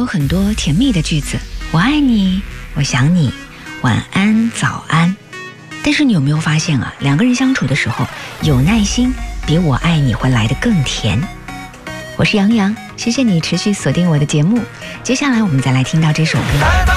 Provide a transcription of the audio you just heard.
很多甜蜜的句子，我爱你，我想你，晚安，早安。但是你有没有发现啊，两个人相处的时候，有耐心比我爱你会来得更甜。我是杨洋，谢谢你持续锁定我的节目。接下来我们再来听到这首歌。